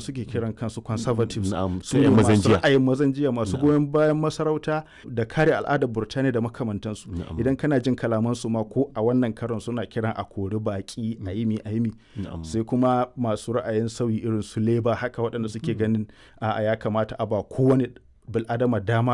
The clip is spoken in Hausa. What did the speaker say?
suke kiran kansu conservatives, su ne masu ra'ayin mazan jiya, masu goyon bayan masarauta da kare al'adar Burtaniya da makamantansu. Idan kana jin kalamansu ma ko a wannan karon suna kiran a kori baki a yimi. Sai kuma masu ra'ayin sauyi irin su Labour haka waɗanda suke ganin ya kamata a ba kowane bil'adama dama